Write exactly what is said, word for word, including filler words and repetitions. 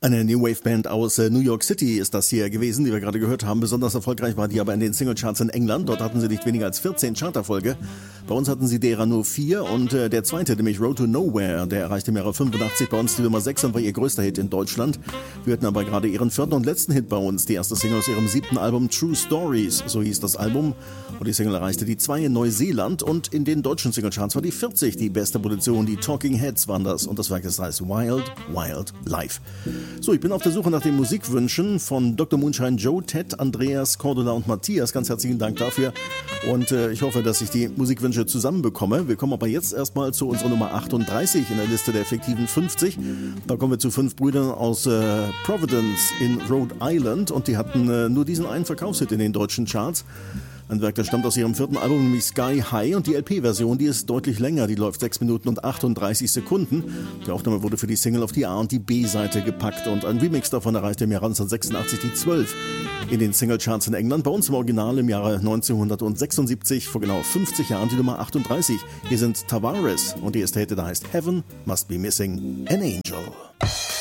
Eine New Wave Band aus äh, New York City ist das hier gewesen, die wir gerade gehört haben. Besonders erfolgreich war die aber in den Singlecharts in England. Dort hatten sie nicht weniger als vierzehn Charterfolge. Bei uns hatten sie derer nur vier und äh, der zweite, nämlich Road to Nowhere, der erreichte im Jahre fünfundachtzig bei uns die Nummer sechs und war ihr größter Hit in Deutschland. Wir hatten aber gerade ihren vierten und letzten Hit bei uns, die erste Single aus ihrem siebten Album True Stories, so hieß das Album. Und die Single erreichte die zwei in Neuseeland und in den deutschen Singlecharts war die vierzig die beste Position. Die Talking Heads waren das und das Werk das heißt Wild, Wild Life. So, ich bin auf der Suche nach den Musikwünschen von Doktor Moonshine Joe, Ted, Andreas, Cordula und Matthias. Ganz herzlichen Dank dafür und äh, ich hoffe, dass ich die Musikwünsche zusammenbekomme. Wir kommen aber jetzt erstmal zu unserer Nummer achtunddreißig in der Liste der fiktiven fünfzig. Da kommen wir zu fünf Brüdern aus äh, Providence in Rhode Island und die hatten äh, nur diesen einen Verkaufshit in den deutschen Charts. Ein Werk, das stammt aus ihrem vierten Album, nämlich Sky High, und die L P-Version, die ist deutlich länger, die läuft sechs Minuten und achtunddreißig Sekunden. Die Aufnahme wurde für die Single auf die A- und die B-Seite gepackt und ein Remix davon erreichte im Jahre neunzehnhundertsechsundachtzig die zwölf in den Singlecharts in England. Bei uns im Original im Jahre neunzehnhundertsechsundsiebzig, vor genau fünfzig Jahren, die Nummer achtunddreißig. Hier sind Tavares und die erste Hit, da heißt Heaven Must Be Missing an Angel.